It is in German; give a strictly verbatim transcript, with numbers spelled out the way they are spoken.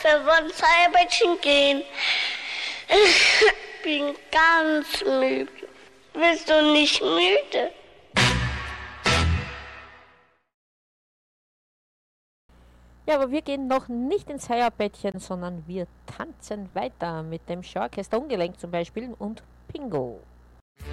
wir wollen ins Eierbettchen gehen. Ich bin ganz müde. Bist du nicht müde? Ja, aber wir gehen noch nicht ins Eierbettchen, sondern wir tanzen weiter mit dem Schorchester Ungelenk zum Beispiel und Pingo.